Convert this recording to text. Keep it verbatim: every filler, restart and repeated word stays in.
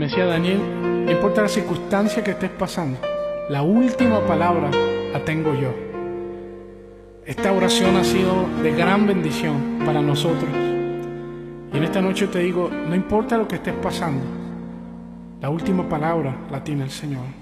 me decía Daniel, no importa la circunstancia que estés pasando, la última palabra la tengo yo. Esta oración ha sido de gran bendición para nosotros. Y en esta noche te digo, no importa lo que estés pasando, la última palabra la tiene el Señor.